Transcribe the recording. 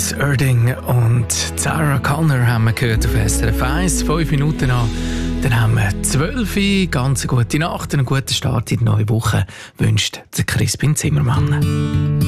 James Erding und Sarah Connor haben wir gehört auf SRF 1, 5 Minuten an. Dann haben wir 12 Uhr, ganz eine gute Nacht und einen guten Start in die neue Woche wünscht der Crispin Zimmermann.